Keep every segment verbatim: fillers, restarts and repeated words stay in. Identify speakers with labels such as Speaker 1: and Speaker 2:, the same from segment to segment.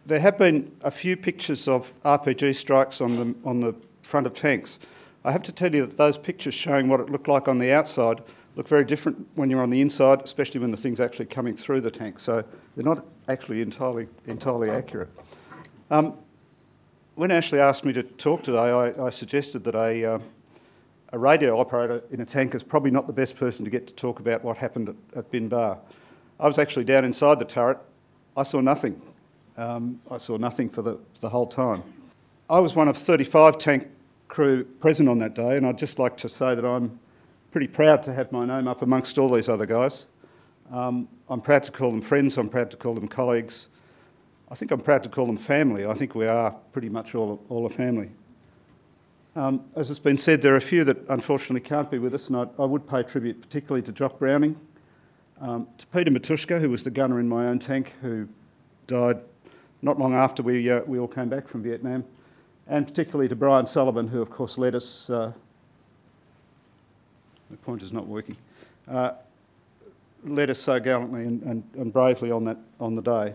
Speaker 1: there have been a few pictures of R P G strikes on the, on the front of tanks. I have to tell you that those pictures showing what it looked like on the outside look very different when you're on the inside, especially when the thing's actually coming through the tank. So they're not actually entirely entirely accurate. Um, when Ashley asked me to talk today, I, I suggested that a, uh, a radio operator in a tank is probably not the best person to get to talk about what happened at, at Bin Ba. I was actually down inside the turret. I saw nothing. Um, I saw nothing for the, for the whole time. I was one of thirty-five tank crew present on that day, and I'd just like to say that I'm pretty proud to have my name up amongst all these other guys. Um, I'm proud to call them friends, I'm proud to call them colleagues. I think I'm proud to call them family. I think we are pretty much all, all a family. Um, as has been said, there are a few that unfortunately can't be with us, and I, I would pay tribute particularly to Jock Browning, um, to Peter Matushka, who was the gunner in my own tank, who died not long after we, uh, we all came back from Vietnam, and particularly to Brian Sullivan, who of course led us, uh, the pointer's not working, uh, led us so gallantly and, and, and bravely on, that, on the day.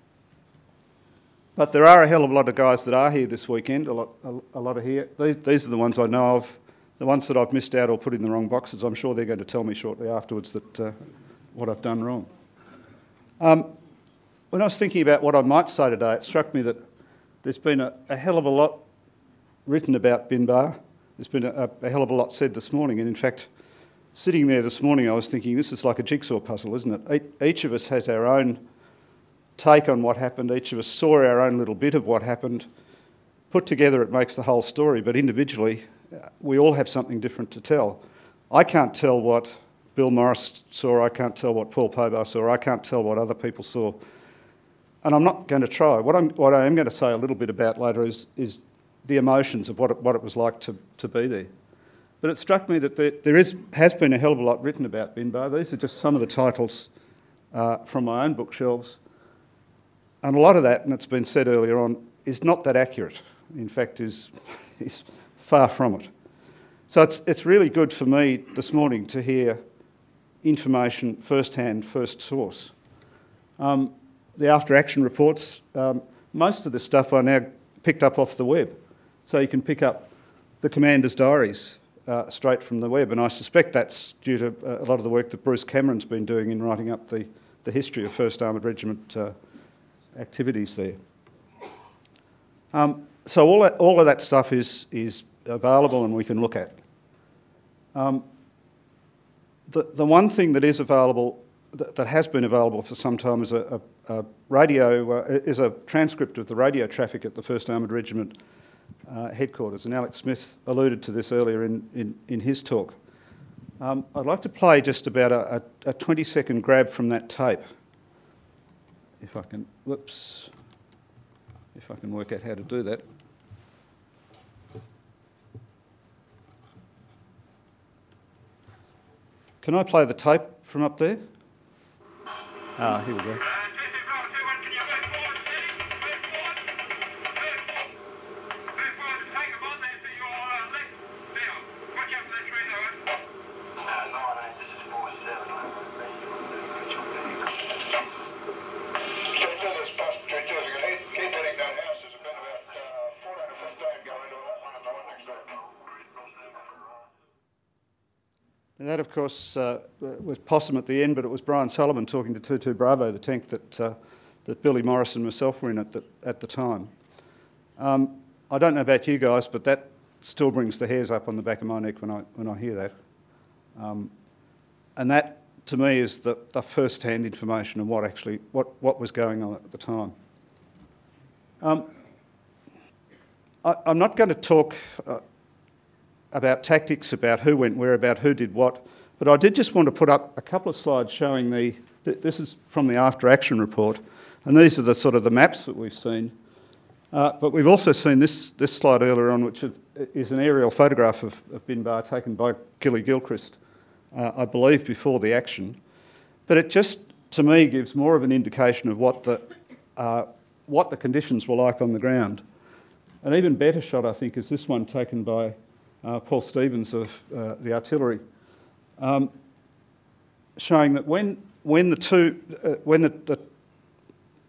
Speaker 1: But there are a hell of a lot of guys that are here this weekend, a lot, a, a lot are here. These, these are the ones I know of. The ones that I've missed out or put in the wrong boxes, I'm sure they're going to tell me shortly afterwards that uh, what I've done wrong. Um, when I was thinking about what I might say today, it struck me that there's been a, a hell of a lot written about Bin Ba. There's been a, a hell of a lot said this morning, and in fact, sitting there this morning, I was thinking this is like a jigsaw puzzle, isn't it? Each of us has our own take on what happened. Each of us saw our own little bit of what happened. Put together, it makes the whole story, but individually, we all have something different to tell. I can't tell what Bill Morris saw, I can't tell what Paul Pobar saw, I can't tell what other people saw, and I'm not going to try. What, I'm, what I am going to say a little bit about later is, is the emotions of what it, what it was like to, to be there. But it struck me that there, there is, has been a hell of a lot written about Bin Ba. These are just some of the titles uh, from my own bookshelves. And a lot of that, and it's been said earlier on, is not that accurate. In fact, is, is far from it. So it's, it's really good for me this morning to hear information first-hand, first source. Um, the after-action reports, um, most of the stuff I now picked up off the web. So you can pick up the commander's diaries uh, straight from the web, and I suspect that's due to a lot of the work that Bruce Cameron's been doing in writing up the, the history of first Armoured Regiment uh, activities there. Um, so all, that, all of that stuff is, is available and we can look at. Um, the, the one thing that is available, that, that has been available for some time, is a, a, a radio, uh, is a transcript of the radio traffic at the first Armoured Regiment uh, headquarters, and Alex Smith alluded to this earlier in, in, in his talk. Um, I'd like to play just about a, a, a twenty second grab from that tape. If I can, whoops, if I can work out how to do that. Can I play the tape from up there? Ah, here we go. And that, of course, uh, was Possum at the end, but it was Brian Sullivan talking to two two Bravo, the tank that uh, that Billy Morris and myself were in at the, at the time. Um, I don't know about you guys, but that still brings the hairs up on the back of my neck when I when I hear that. Um, and that, to me, is the, the first-hand information of what actually what, what was going on at the time. Um, I, I'm not going to talk Uh, about tactics, about who went where, about who did what, but I did just want to put up a couple of slides showing the, th this is from the after-action report, and these are the sort of the maps that we've seen. Uh, but we've also seen this, this slide earlier on, which is, is an aerial photograph of, of Bin Ba taken by Gilly Gilchrist, uh, I believe before the action. But it just, to me, gives more of an indication of what the, uh, what the conditions were like on the ground. An even better shot, I think, is this one taken by Uh, Paul Stevens of uh, the artillery, um, showing that when when the two uh, when the, the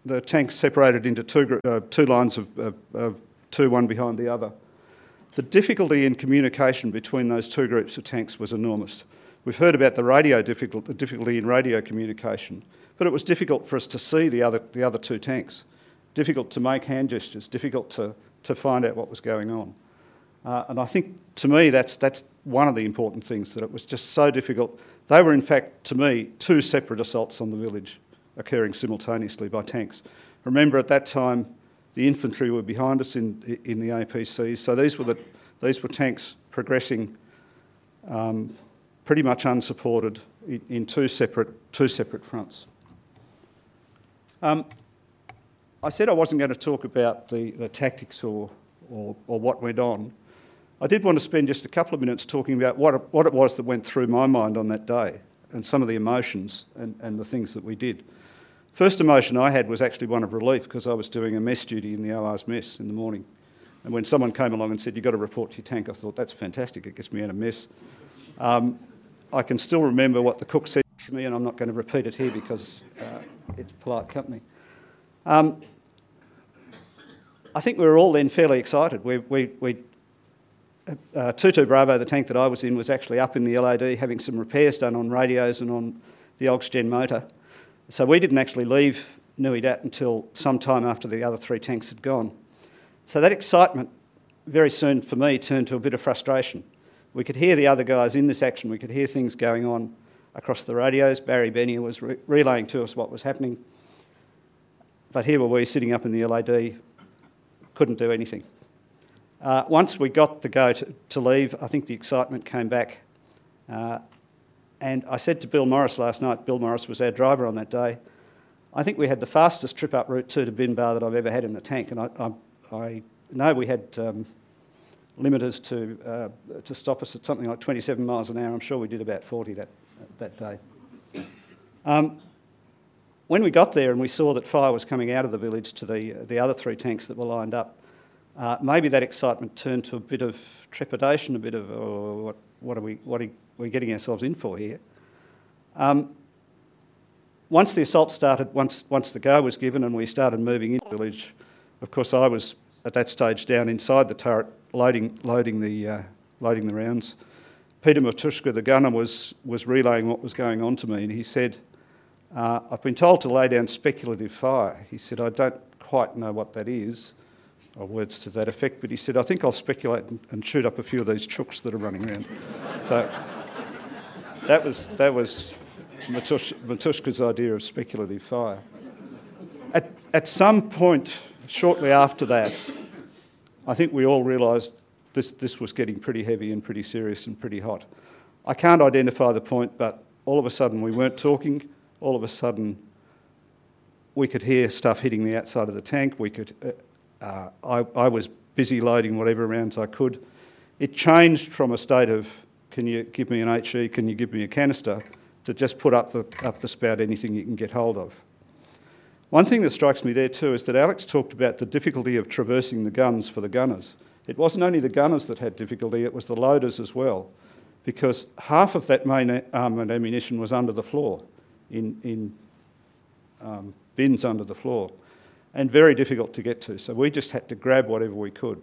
Speaker 1: the tanks separated into two, gr- uh, two lines of, of, of two, one behind the other. The difficulty in communication between those two groups of tanks was enormous. We've heard about the radio difficult, the difficulty in radio communication, but it was difficult for us to see the other, the other two tanks, difficult to make hand gestures, difficult to, to find out what was going on. Uh, and I think, to me, that's, that's one of the important things, that it was just so difficult. They were, in fact, to me, two separate assaults on the village occurring simultaneously by tanks. Remember, at that time, the infantry were behind us in, in the A P Cs, so these were, the, these were tanks progressing um, pretty much unsupported in, in two, separate, two separate fronts. Um, I said I wasn't going to talk about the, the tactics or, or, or what went on. I did want to spend just a couple of minutes talking about what it, what it was that went through my mind on that day and some of the emotions and, and the things that we did. First emotion I had was actually one of relief, because I was doing a mess duty in the O R's mess in the morning. And when someone came along and said, you've got to report to your tank, I thought, that's fantastic, it gets me out of mess. Um, I can still remember what the cook said to me, and I'm not going to repeat it here because uh, it's polite company. Um, I think we were all then fairly excited. We, we, we uh, two two Bravo, the tank that I was in, was actually up in the L A D having some repairs done on radios and on the Oxgen motor. So we didn't actually leave Nui Dat until some time after the other three tanks had gone. So that excitement very soon for me turned to a bit of frustration. We could hear the other guys in this action, we could hear things going on across the radios. Barry Bennier was re- relaying to us what was happening. But here were we sitting up in the L A D, couldn't do anything. Uh, once we got the go to, to leave, I think the excitement came back. Uh, and I said to Bill Morris last night, Bill Morris was our driver on that day, I think we had the fastest trip up Route two to Binbar that I've ever had in a tank. And I, I, I know we had um, limiters to, uh, to stop us at something like twenty-seven miles an hour. I'm sure we did about forty that, that day. Um, when we got there and we saw that fire was coming out of the village to the, the other three tanks that were lined up, uh, maybe that excitement turned to a bit of trepidation, a bit of, oh, what, what are we, what are we getting ourselves in for here? Um, once the assault started, once, once the go was given and we started moving into the village, of course I was at that stage down inside the turret loading, loading, the, uh, loading the rounds. Peter Matushka, the gunner, was, was relaying what was going on to me, and he said, uh, I've been told to lay down speculative fire. He said, I don't quite know what that is, or words to that effect, but he said, I think I'll speculate and, and shoot up a few of these chooks that are running around. So that was, that was Matush, Matushka's idea of speculative fire. At, at some point shortly after that, I think we all realised this, this was getting pretty heavy and pretty serious and pretty hot. I can't identify the point, but all of a sudden we weren't talking. All of a sudden we could hear stuff hitting the outside of the tank. We could, uh, uh, I, I was busy loading whatever rounds I could. It changed from a state of, can you give me an H E, can you give me a canister, to just put up the, up the spout anything you can get hold of. One thing that strikes me there too is that Alex talked about the difficulty of traversing the guns for the gunners. It wasn't only the gunners that had difficulty, it was the loaders as well, because half of that main armoured ammunition was under the floor, in, in um, bins under the floor, and very difficult to get to. So we just had to grab whatever we could.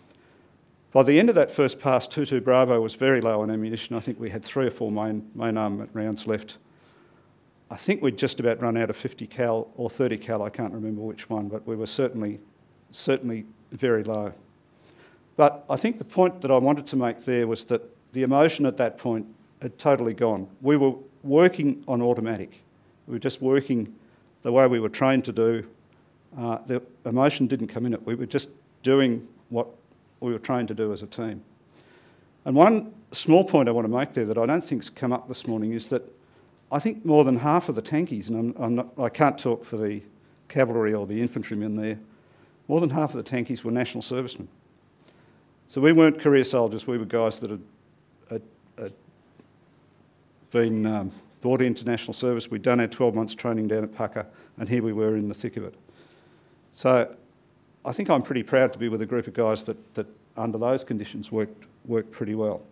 Speaker 1: By the end of that first pass, two two Bravo was very low on ammunition. I think we had three or four main, main armament rounds left. I think we'd just about run out of fifty cal or thirty cal, I can't remember which one, but we were certainly, certainly very low. But I think the point that I wanted to make there was that the emotion at that point had totally gone. We were working on automatic. We were just working the way we were trained to do. Uh, the emotion didn't come in it. We were just doing what we were trained to do as a team. And one small point I want to make there that I don't think's come up this morning is that I think more than half of the tankies, and I'm, I'm not, I can't talk for the cavalry or the infantrymen there, more than half of the tankies were national servicemen. So we weren't career soldiers, we were guys that had, had, had been um, brought into national service. We'd done our twelve months training down at Pucka, and here we were in the thick of it. So I think I'm pretty proud to be with a group of guys that, that under those conditions worked, worked pretty well.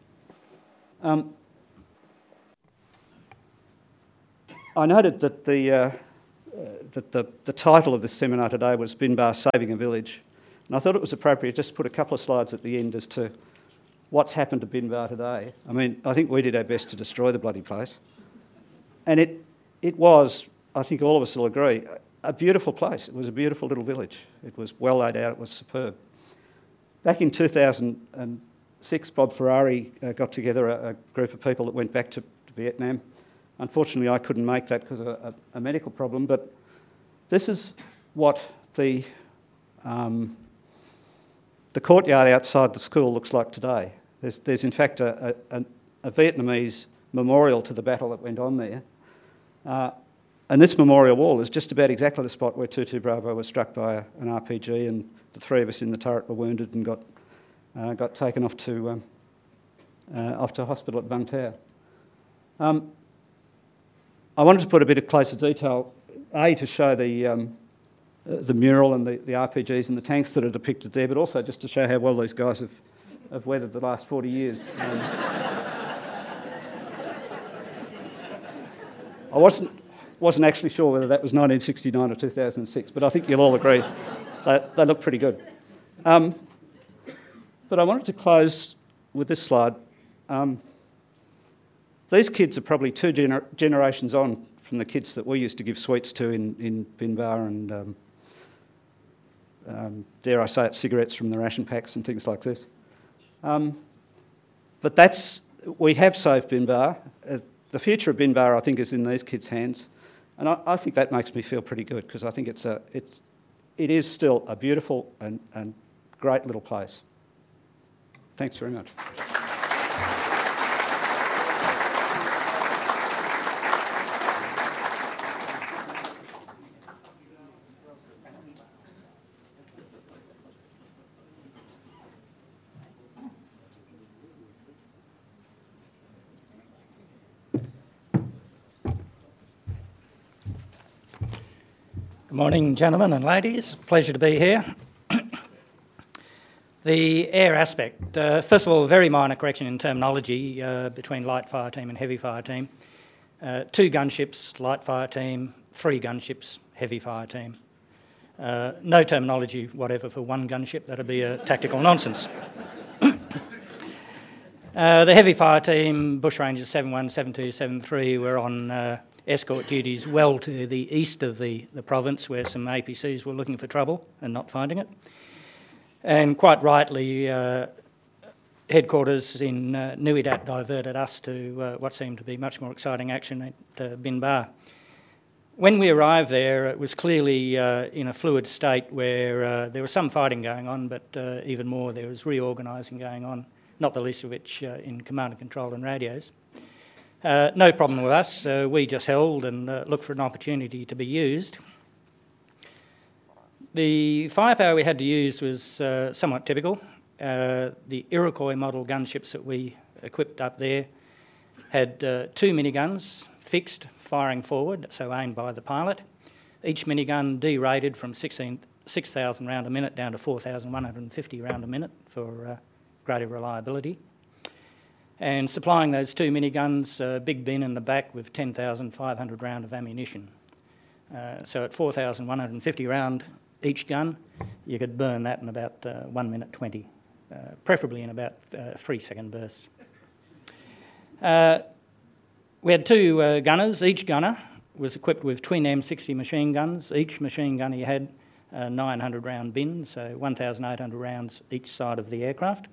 Speaker 1: Um, I noted that the, uh, that the, the title of this seminar today was Binbar Saving a Village. And I thought it was appropriate just to put a couple of slides at the end as to what's happened to Binbar today. I mean, I think we did our best to destroy the bloody place. And it, it was, I think all of us will agree, a beautiful place. It was a beautiful little village. It was well laid out, it was superb. Back in two thousand six, Bob Ferrari uh, got together a, a group of people that went back to, to Vietnam. Unfortunately, I couldn't make that because of a, a medical problem, but this is what the, um, the courtyard outside the school looks like today. There's, there's in fact a, a, a Vietnamese memorial to the battle that went on there. Uh, and this memorial wall is just about exactly the spot where two two Bravo was struck by a, an R P G, and the three of us in the turret were wounded and got, uh, got taken off to, um, uh, off to hospital at Vung Tau. Um, I wanted to put a bit of closer detail, A, to show the, um, the mural and the, the R P Gs and the tanks that are depicted there, but also just to show how well these guys have, have weathered the last forty years. Um, I wasn't, wasn't actually sure whether that was nineteen sixty-nine or two thousand six, but I think you'll all agree that they look pretty good. Um, but I wanted to close with this slide. Um, these kids are probably two gener- generations on from the kids that we used to give sweets to in, in Binbar and, um, um, dare I say it, cigarettes from the ration packs and things like this. Um, but that's, we have saved Binbar. Uh, the future of Binbar, I think, is in these kids' hands. And I, I think that makes me feel pretty good, because I think it's a, it's, it is still a beautiful and, and great little place. Thanks very much.
Speaker 2: Good morning, gentlemen and ladies. Pleasure to be here. The air aspect. Uh, first of all, a very minor correction in terminology uh, between light fire team and heavy fire team. Uh, two gunships, light fire team, three gunships, heavy fire team. Uh, no terminology whatever for one gunship. That'd be a tactical nonsense. uh, the heavy fire team, Bushrangers seven one, seven two, seven three, were on uh, escort duties well to the east of the, the province, where some A P Cs were looking for trouble and not finding it. And quite rightly, uh, headquarters in uh, Nui Dat diverted us to uh, what seemed to be much more exciting action at uh, Binbar. When we arrived there, it was clearly uh, in a fluid state where uh, there was some fighting going on, but uh, even more, there was reorganising going on, not the least of which uh, in command and control and radios. Uh, no problem with us. Uh, we just held and uh, looked for an opportunity to be used. The firepower we had to use was uh, somewhat typical. Uh, the Iroquois model gunships that we equipped up there had uh, two miniguns fixed, firing forward, so aimed by the pilot. Each minigun derated from six thousand round a minute down to four thousand one hundred fifty round a minute for uh, greater reliability. And supplying those two miniguns a big bin in the back with ten thousand five hundred round of ammunition. Uh, so at four thousand one hundred fifty round each gun, you could burn that in about uh, one minute twenty, uh, preferably in about uh, three second bursts. Uh, we had two uh, gunners. Each gunner was equipped with twin M sixty machine guns. Each machine gun he had a nine hundred round bin, so one thousand eight hundred rounds each side of the aircraft.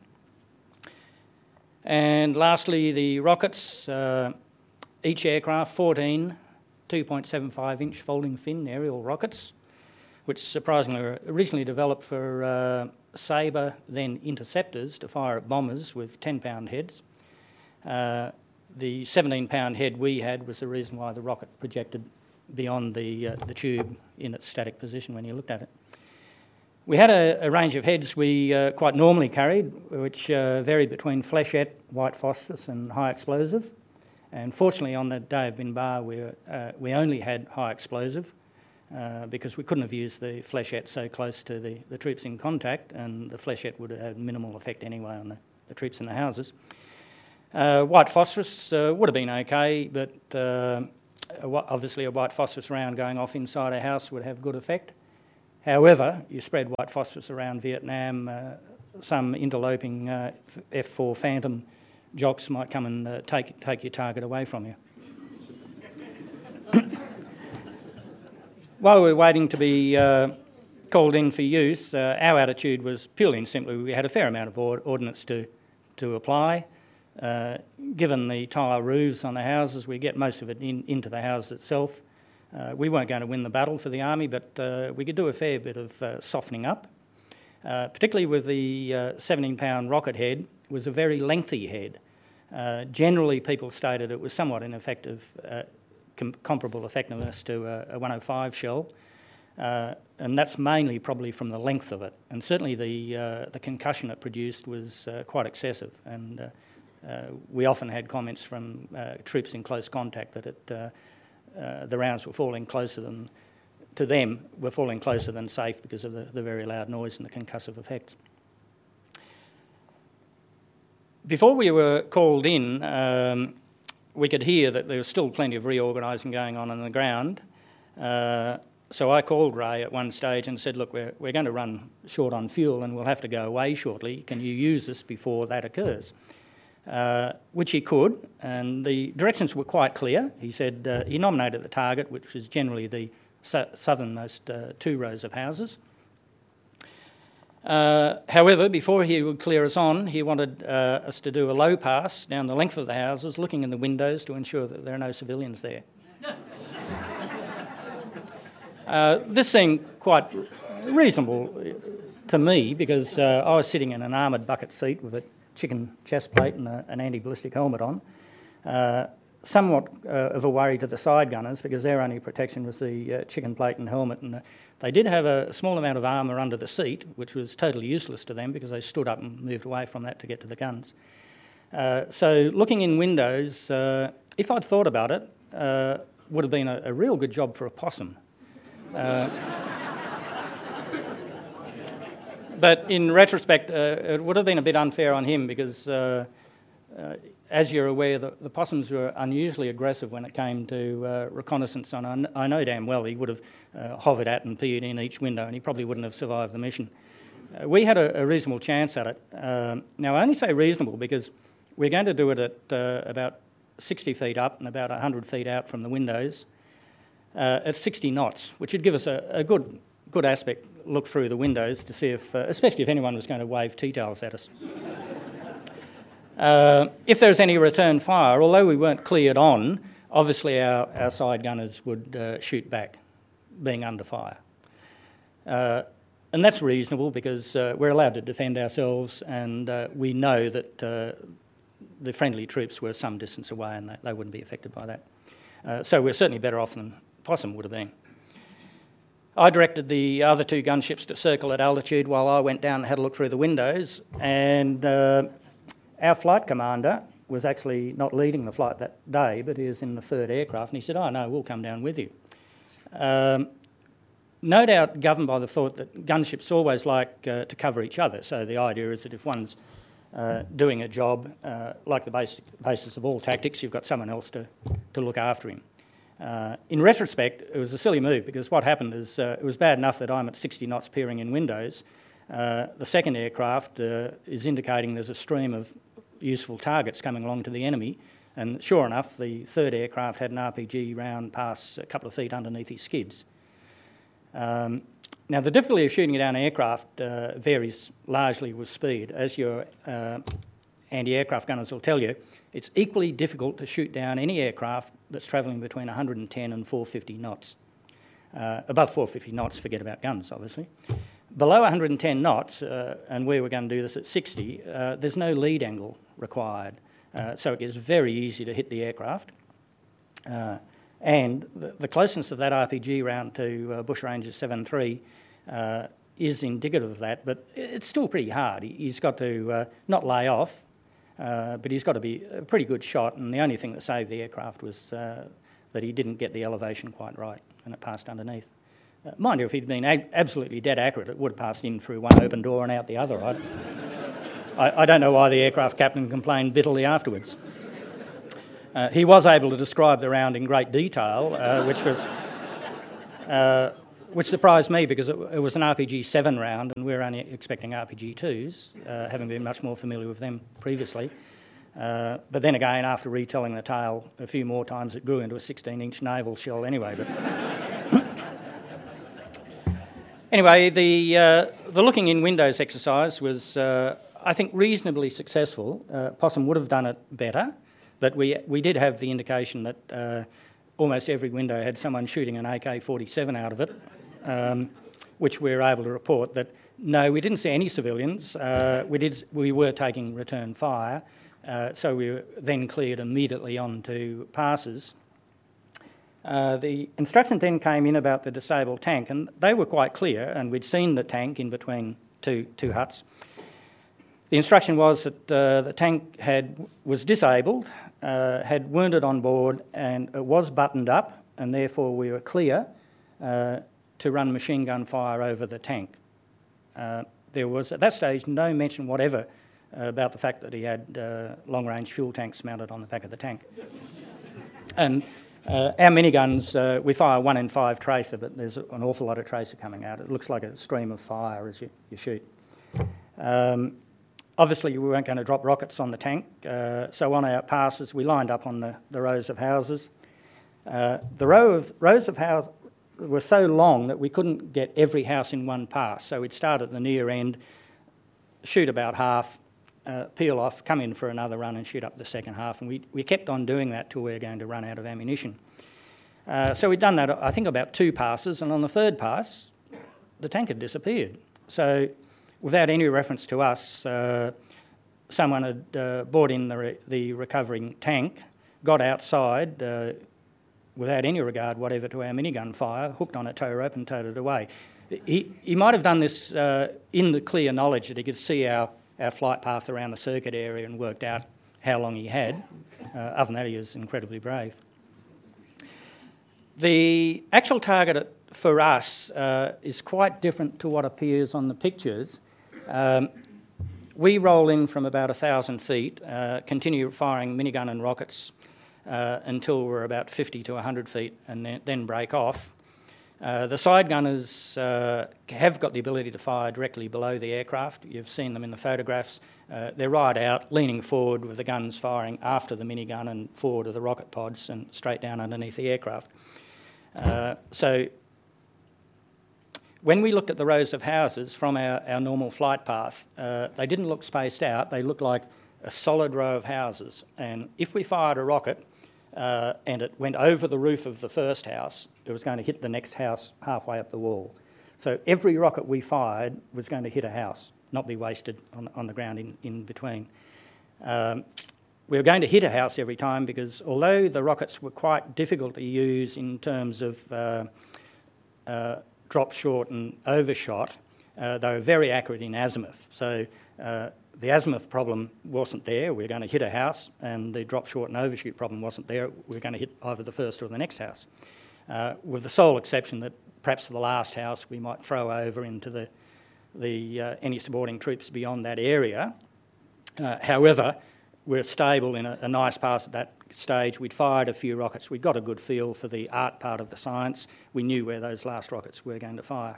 Speaker 2: And lastly, the rockets. Uh, each aircraft, fourteen two point seven five inch folding fin aerial rockets, which surprisingly were originally developed for uh, Sabre, then interceptors, to fire at bombers with ten pound heads. Uh, the seventeen pound head we had was the reason why the rocket projected beyond the, uh, the tube in its static position when you looked at it. We had a, a range of heads we uh, quite normally carried, which uh, varied between flechette, white phosphorus and high explosive. And fortunately on the day of Binbar we, uh, we only had high explosive uh, because we couldn't have used the flechette so close to the, the troops in contact, and the flechette would have had minimal effect anyway on the, the troops in the houses. Uh, white phosphorus uh, would have been okay, but uh, a whi- obviously a white phosphorus round going off inside a house would have good effect. However, you spread white phosphorus around Vietnam, uh, some interloping uh, F four Phantom jocks might come and uh, take, take your target away from you. While we were waiting to be uh, called in for use, uh, our attitude was purely and simply we had a fair amount of ord- ordnance to, to apply. Uh, given the tile roofs on the houses, we get most of it in, into the house itself. Uh, we weren't going to win the battle for the army, but uh, we could do a fair bit of uh, softening up. Uh, particularly with the uh, seventeen pound rocket head, it was a very lengthy head. Uh, generally, people stated it was somewhat ineffective, uh, com- comparable effectiveness to a, a one oh five shell, uh, and that's mainly probably from the length of it. And certainly the uh, the concussion it produced was uh, quite excessive, and uh, uh, we often had comments from uh, troops in close contact that it, uh, uh, the rounds were falling closer than, to them, were falling closer than safe because of the, the very loud noise and the concussive effects. Before we were called in, um, we could hear that there was still plenty of reorganising going on on the ground. Uh, so I called Ray at one stage and said, look, we're, we're going to run short on fuel and we'll have to go away shortly. Can you use this before that occurs? Uh, which he could, and the directions were quite clear. He said uh, he nominated the target, which was generally the su- southernmost uh, two rows of houses. Uh, however, before he would clear us on, he wanted uh, us to do a low pass down the length of the houses, looking in the windows to ensure that there are no civilians there. uh, this seemed quite reasonable to me because uh, I was sitting in an armoured bucket seat with a chicken chest plate and a, an anti-ballistic helmet on. Uh, somewhat uh, of a worry to the side gunners because their only protection was the uh, chicken plate and helmet, and uh, they did have a small amount of armour under the seat, which was totally useless to them because they stood up and moved away from that to get to the guns. Uh, so looking in windows, uh, if I'd thought about it, uh, would have been a, a real good job for a possum. Uh, but in retrospect, uh, it would have been a bit unfair on him because uh, uh, as you're aware, the, the possums were unusually aggressive when it came to uh, reconnaissance, and I, kn- I know damn well he would have uh, hovered at and peered in each window, and he probably wouldn't have survived the mission. Uh, we had a, a reasonable chance at it. Uh, now, I only say reasonable because we're going to do it at uh, about sixty feet up and about one hundred feet out from the windows uh, at sixty knots, which would give us a, a good, good aspect look through the windows to see if, uh, especially if anyone was going to wave tea-towels at us. Uh, if there was any return fire, although we weren't cleared on, obviously our, our side gunners would uh, shoot back, being under fire. Uh, and that's reasonable because uh, we're allowed to defend ourselves, and uh, we know that uh, the friendly troops were some distance away and they, they wouldn't be affected by that. Uh, so we're certainly better off than Possum would have been. I directed the other two gunships to circle at altitude while I went down and had a look through the windows, and uh, our flight commander was actually not leading the flight that day, but he was in the third aircraft, and he said, oh, no, we'll come down with you. Um, no doubt governed by the thought that gunships always like uh, to cover each other, so the idea is that if one's uh, doing a job, uh, like the basic basis of all tactics, you've got someone else to, to look after him. Uh, in retrospect, it was a silly move because what happened is uh, it was bad enough that I'm at sixty knots peering in windows. Uh, the second aircraft uh, is indicating there's a stream of useful targets coming along to the enemy, and sure enough, the third aircraft had an R P G round pass a couple of feet underneath his skids. Um, now, the difficulty of shooting down an aircraft uh, varies largely with speed. As your uh, anti-aircraft gunners will tell you, it's equally difficult to shoot down any aircraft that's travelling between one hundred ten and four hundred fifty knots. Uh, above four hundred fifty knots, forget about guns, obviously. Below one hundred ten knots, uh, and where we're going to do this at sixty, uh, there's no lead angle required. Uh, so it gets very easy to hit the aircraft. Uh, and the, the closeness of that R P G round to uh, Bush Ranger seven three uh, is indicative of that, but it's still pretty hard. He, he's got to uh, not lay off, uh, but he's got to be a pretty good shot, and the only thing that saved the aircraft was uh, that he didn't get the elevation quite right, and it passed underneath. Uh, mind you, if he'd been a- absolutely dead accurate, it would have passed in through one open door and out the other. I, I, I don't know why the aircraft captain complained bitterly afterwards. Uh, he was able to describe the round in great detail, uh, which was uh, which surprised me because it, it was an R P G seven round, and we were only expecting R P G twos, uh, having been much more familiar with them previously. Uh, but then again, after retelling the tale a few more times, it grew into a sixteen inch naval shell anyway. But anyway, the uh, the looking in windows exercise was, uh, I think, reasonably successful. Uh, Possum would have done it better. But we we did have the indication that uh, almost every window had someone shooting an A K forty-seven out of it, um, which we were able to report that, no, we didn't see any civilians. Uh, we did we were taking return fire, uh, so we were then cleared immediately on to passes. Uh, the instruction then came in about the disabled tank, and they were quite clear, and we'd seen the tank in between two, two huts. The instruction was that uh, the tank had was disabled, uh, had wounded on board, and it was buttoned up, and therefore we were clear uh, to run machine gun fire over the tank. Uh, there was, at that stage, no mention whatever uh, about the fact that he had uh, long-range fuel tanks mounted on the back of the tank. And uh, our miniguns, uh, we fire one in five tracer, but there's an awful lot of tracer coming out. It looks like a stream of fire as you, you shoot. Um, Obviously, we weren't going to drop rockets on the tank, uh, so on our passes, we lined up on the, the rows of houses. Uh, the row of rows of houses were so long that we couldn't get every house in one pass, so we'd start at the near end, shoot about half, uh, peel off, come in for another run and shoot up the second half, and we, we kept on doing that till we were going to run out of ammunition. Uh, so we'd done that, I think, about two passes, and on the third pass, the tank had disappeared. So without any reference to us, uh, someone had uh, brought in the, re- the recovering tank, got outside uh, without any regard whatever to our minigun fire, hooked on a tow rope and towed it away. He, he might have done this uh, in the clear knowledge that he could see our, our flight path around the circuit area and worked out how long he had. Uh, other than that, he was incredibly brave. The actual target for us uh, is quite different to what appears on the pictures. Um, we roll in from about one thousand feet, uh, continue firing minigun and rockets uh, until we're about fifty to one hundred feet and then, then break off. Uh, the side gunners uh, have got the ability to fire directly below the aircraft. You've seen them in the photographs. Uh, they're right out, leaning forward with the guns firing after the minigun and forward of the rocket pods and straight down underneath the aircraft. Uh, so when we looked at the rows of houses from our, our normal flight path, uh, they didn't look spaced out. They looked like a solid row of houses. And if we fired a rocket uh, and it went over the roof of the first house, it was going to hit the next house halfway up the wall. So every rocket we fired was going to hit a house, not be wasted on, on the ground in, in between. Um, we were going to hit a house every time because although the rockets were quite difficult to use in terms of uh, uh, drop short and overshot, uh, they were very accurate in azimuth. So uh, the azimuth problem wasn't there. We were going to hit a house, and the drop short and overshoot problem wasn't there. We were going to hit either the first or the next house, uh, with the sole exception that perhaps the last house we might throw over into the, the uh, any supporting troops beyond that area. Uh, however, we're stable in a, a nice pass at that stage. We'd fired a few rockets. We'd got a good feel for the art part of the science. We knew where those last rockets were going to fire.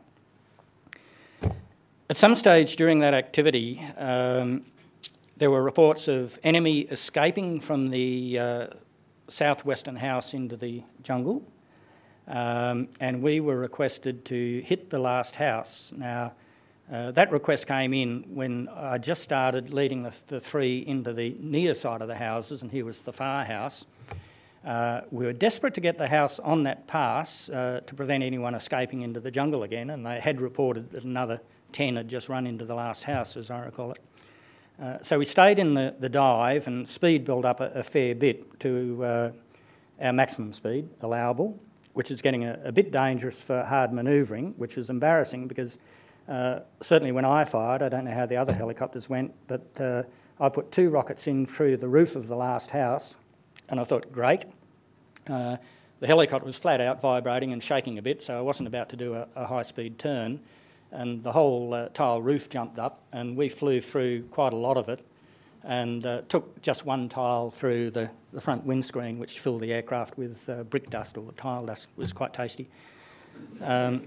Speaker 2: At some stage during that activity, um, there were reports of enemy escaping from the uh, southwestern house into the jungle, um, and we were requested to hit the last house. Now, Uh, that request came in when I just started leading the, the three into the near side of the houses, and here was the far house. Uh, we were desperate to get the house on that pass uh, to prevent anyone escaping into the jungle again, and they had reported that another ten had just run into the last house, as I recall it. Uh, so we stayed in the, the dive, and speed built up a, a fair bit to uh, our maximum speed allowable, which is getting a, a bit dangerous for hard manoeuvring, which is embarrassing because Uh, certainly when I fired, I don't know how the other helicopters went, but uh, I put two rockets in through the roof of the last house, and I thought, great. Uh, the helicopter was flat out vibrating and shaking a bit, so I wasn't about to do a, a high-speed turn, and the whole uh, tile roof jumped up, and we flew through quite a lot of it, and uh, took just one tile through the, the front windscreen, which filled the aircraft with uh, brick dust or tile dust. It was quite tasty. Um,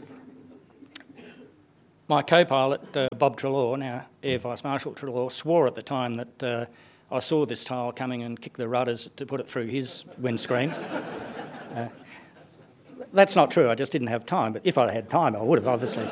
Speaker 2: my co-pilot, uh, Bob Treloar, now Air Vice Marshal Treloar, swore at the time that uh, I saw this tile coming and kicked the rudders to put it through his windscreen. uh, that's not true, I just didn't have time, but if I had time I would have, obviously.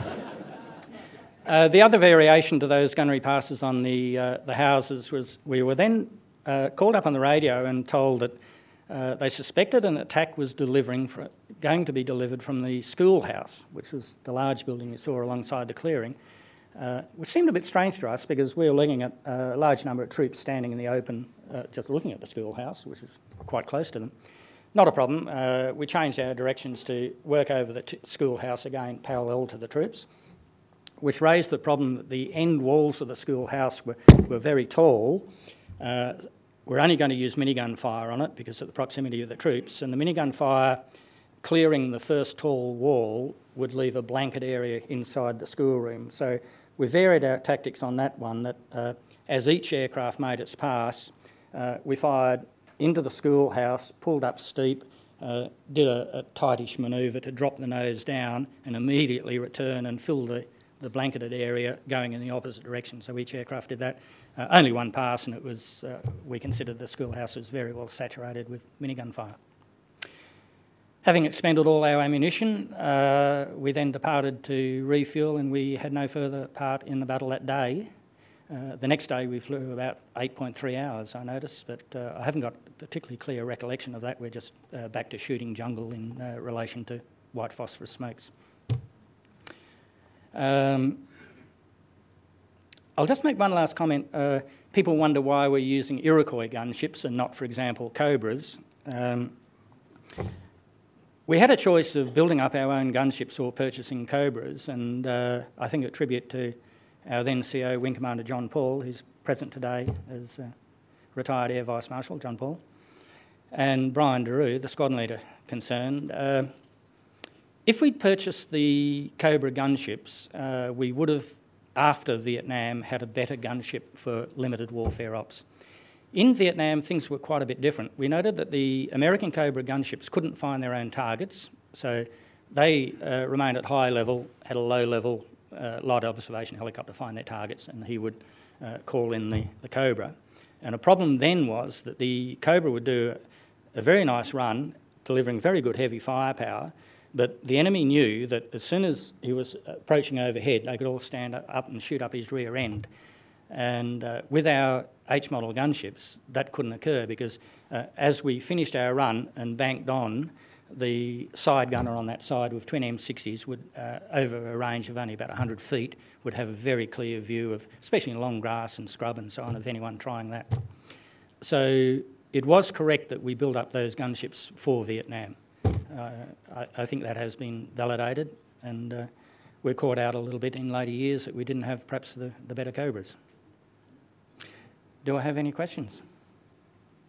Speaker 2: Uh, the other variation to those gunnery passes on the, uh, the houses was we were then uh, called up on the radio and told that uh, they suspected an attack was delivering for, going to be delivered from the schoolhouse, which was the large building you saw alongside the clearing, uh, which seemed a bit strange to us because we were looking at a large number of troops standing in the open uh, just looking at the schoolhouse, which is quite close to them. Not a problem. Uh, we changed our directions to work over the t- schoolhouse again parallel to the troops, which raised the problem that the end walls of the schoolhouse were, were very tall. Uh, we're only going to use minigun fire on it because of the proximity of the troops, and the minigun fire clearing the first tall wall would leave a blanket area inside the schoolroom. So we varied our tactics on that one, that uh, as each aircraft made its pass, uh, we fired into the schoolhouse, pulled up steep, uh, did a, a tightish manoeuvre to drop the nose down and immediately return and fill the the blanketed area going in the opposite direction. So each aircraft did that. Uh, only one pass, and it was, uh, we considered the schoolhouse was very well saturated with minigun fire. Having expended all our ammunition, uh, we then departed to refuel, and we had no further part in the battle that day. Uh, the next day we flew about eight point three hours, I noticed, but uh, I haven't got a particularly clear recollection of that. We're just uh, back to shooting jungle in uh, relation to white phosphorus smokes. Um, I'll just make one last comment. Uh, people wonder why we're using Iroquois gunships and not, for example, Cobras. Um, we had a choice of building up our own gunships or purchasing Cobras, and uh, I think a tribute to our then C O, Wing Commander John Paul, who's present today as uh, retired Air Vice Marshal John Paul, and Brian Daru, the squadron leader concerned. Uh, If we'd purchased the Cobra gunships, uh, we would have, after Vietnam, had a better gunship for limited warfare ops. In Vietnam, things were quite a bit different. We noted that the American Cobra gunships couldn't find their own targets, so they uh, remained at high level, had a low level uh, light observation helicopter find their targets, and he would uh, call in the, the Cobra. And a problem then was that the Cobra would do a, a very nice run, delivering very good heavy firepower, but the enemy knew that as soon as he was approaching overhead, they could all stand up and shoot up his rear end. And uh, with our H-model gunships, that couldn't occur because uh, as we finished our run and banked on, the side gunner on that side with twin M sixties would, uh, over a range of only about one hundred feet, would have a very clear view of, especially in long grass and scrub and so on, of anyone trying that. So it was correct that we built up those gunships for Vietnam. Uh, I, I think that has been validated, and uh, we're caught out a little bit in later years that we didn't have perhaps the, the better Cobras. Do I have any questions?